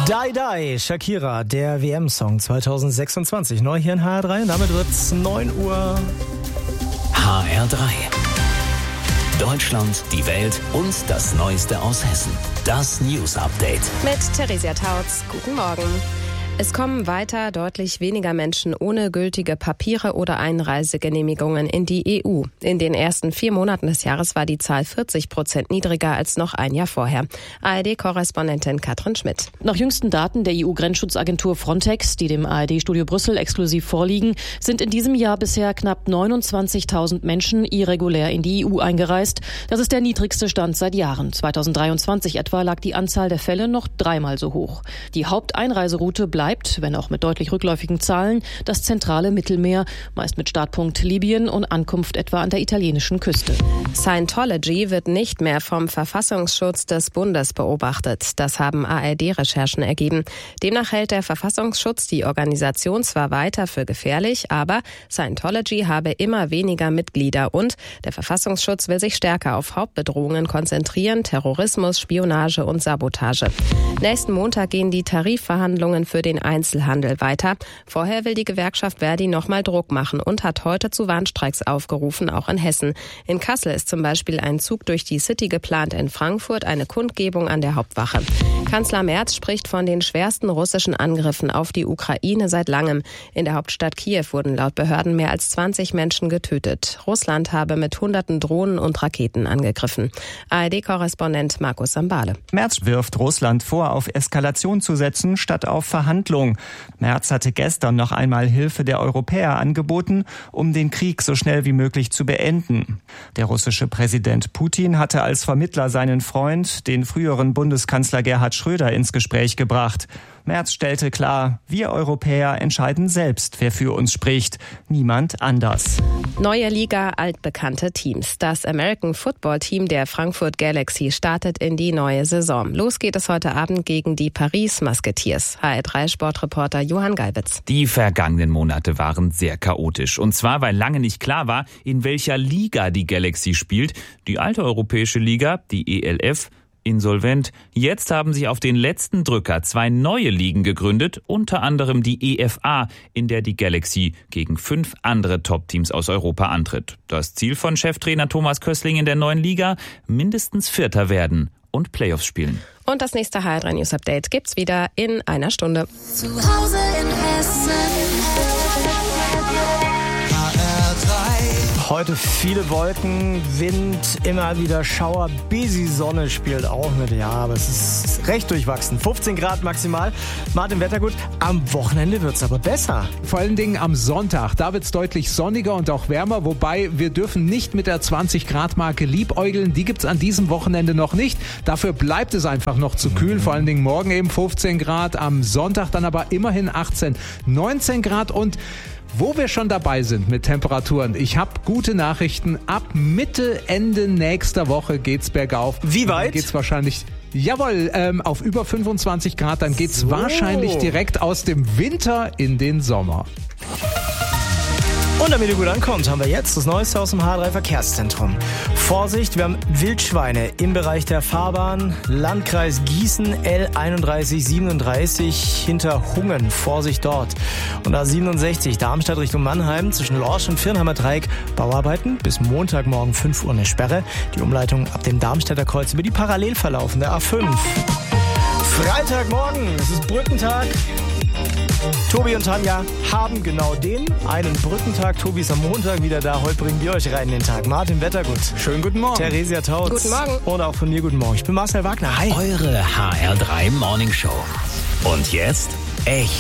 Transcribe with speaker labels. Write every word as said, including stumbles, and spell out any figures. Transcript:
Speaker 1: Die Die, Shakira, der W M-Song zwanzig sechsundzwanzig. Neu hier in H R drei und damit wird's neun Uhr.
Speaker 2: H R drei. Deutschland, die Welt und das Neueste aus Hessen. Das News Update.
Speaker 3: Mit Theresia Tautz. Guten Morgen. Es kommen weiter deutlich weniger Menschen ohne gültige Papiere oder Einreisegenehmigungen in die E U. In den ersten vier Monaten des Jahres war die Zahl vierzig Prozent niedriger als noch ein Jahr vorher. A R D-Korrespondentin Katrin Schmidt.
Speaker 4: Nach jüngsten Daten der E U-Grenzschutzagentur Frontex, die dem A R D-Studio Brüssel exklusiv vorliegen, sind in diesem Jahr bisher knapp neunundzwanzigtausend Menschen irregulär in die E U eingereist. Das ist der niedrigste Stand seit Jahren. zweitausenddreiundzwanzig etwa lag die Anzahl der Fälle noch dreimal so hoch. Die Haupteinreiseroute bleibt bleibt, wenn auch mit deutlich rückläufigen Zahlen, das zentrale Mittelmeer, meist mit Startpunkt Libyen und Ankunft etwa an der italienischen Küste.
Speaker 3: Scientology wird nicht mehr vom Verfassungsschutz des Bundes beobachtet. Das haben A R D-Recherchen ergeben. Demnach hält der Verfassungsschutz die Organisation zwar weiter für gefährlich, aber Scientology habe immer weniger Mitglieder und der Verfassungsschutz will sich stärker auf Hauptbedrohungen konzentrieren, Terrorismus, Spionage und Sabotage. Nächsten Montag gehen die Tarifverhandlungen für den Einzelhandel weiter. Vorher will die Gewerkschaft Verdi nochmal Druck machen und hat heute zu Warnstreiks aufgerufen, auch in Hessen. In Kassel ist zum Beispiel ein Zug durch die City geplant, in Frankfurt eine Kundgebung an der Hauptwache. Kanzler Merz spricht von den schwersten russischen Angriffen auf die Ukraine seit langem. In der Hauptstadt Kiew wurden laut Behörden mehr als zwanzig Menschen getötet. Russland habe mit hunderten Drohnen und Raketen angegriffen. A R D-Korrespondent Markus Sambale.
Speaker 5: Merz wirft Russland vor, auf Eskalation zu setzen, statt auf Verhandlungen. Merz hatte gestern noch einmal Hilfe der Europäer angeboten, um den Krieg so schnell wie möglich zu beenden. Der russische Präsident Putin hatte als Vermittler seinen Freund, den früheren Bundeskanzler Gerhard Schröder, ins Gespräch gebracht. Merz stellte klar, wir Europäer entscheiden selbst, wer für uns spricht, niemand anders.
Speaker 3: Neue Liga, altbekannte Teams. Das American Football Team der Frankfurt Galaxy startet in die neue Saison. Los geht es heute Abend gegen die Paris Musketeers. H R drei Sportreporter Johann Geibitz.
Speaker 6: Die vergangenen Monate waren sehr chaotisch. Und zwar, weil lange nicht klar war, in welcher Liga die Galaxy spielt. Die alte europäische Liga, die E L F, insolvent. Jetzt haben sich auf den letzten Drücker zwei neue Ligen gegründet, unter anderem die E F A, in der die Galaxy gegen fünf andere Top-Teams aus Europa antritt. Das Ziel von Cheftrainer Thomas Kössling in der neuen Liga? Mindestens Vierter werden und Playoffs spielen.
Speaker 3: Und das nächste H R drei News Update gibt's wieder in einer Stunde.
Speaker 7: Zu Hause in Hessen.
Speaker 1: Heute viele Wolken, Wind, immer wieder Schauer, busy Sonne spielt auch mit. Ja, aber es ist recht durchwachsen. fünfzehn Grad maximal. Martin Wettergut, am Wochenende wird's aber besser.
Speaker 8: Vor allen Dingen am Sonntag. Da wird's deutlich sonniger und auch wärmer. Wobei wir dürfen nicht mit der zwanzig Grad Marke liebäugeln. Die gibt's an diesem Wochenende noch nicht. Dafür bleibt es einfach noch zu kühl. Vor allen Dingen morgen eben fünfzehn Grad. Am Sonntag dann aber immerhin achtzehn, neunzehn Grad. Und wo wir schon dabei sind mit Temperaturen, ich habe gute Nachrichten. Ab Mitte, Ende nächster Woche geht's bergauf.
Speaker 1: Wie weit?
Speaker 8: Dann geht's wahrscheinlich, jawohl, ähm, auf über fünfundzwanzig Grad. Dann geht's so wahrscheinlich direkt aus dem Winter in den Sommer.
Speaker 1: Und damit ihr gut ankommt, haben wir jetzt das Neueste aus dem H R drei Verkehrszentrum. Vorsicht, wir haben Wildschweine im Bereich der Fahrbahn. Landkreis Gießen, L einunddreißig siebenunddreißig hinter Hungen. Vorsicht dort. Und A siebenundsechzig, Darmstadt Richtung Mannheim, zwischen Lorsch und Viernheimer Dreieck. Bauarbeiten bis Montagmorgen fünf Uhr eine Sperre. Die Umleitung ab dem Darmstädter Kreuz über die parallel verlaufende A fünf. Freitagmorgen, es ist Brückentag. Tobi und Tanja haben genau den einen Brückentag. Tobi ist am Montag wieder da. Heute bringen wir euch rein in den Tag. Martin Wettergut.
Speaker 8: Schönen guten Morgen.
Speaker 1: Theresia Tautz.
Speaker 3: Guten Morgen.
Speaker 1: Und auch von mir guten Morgen. Ich bin Marcel Wagner. Hi.
Speaker 2: Eure H R drei Morning Show. Und jetzt echt